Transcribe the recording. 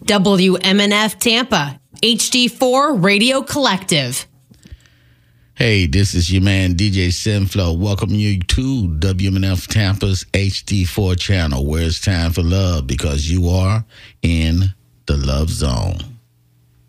WMNF Tampa, HD4 Radio Collective. Hey, this is your man DJ Sinflow. Welcome you to WMNF Tampa's HD4 channel, where it's time for love because you are in the love zone.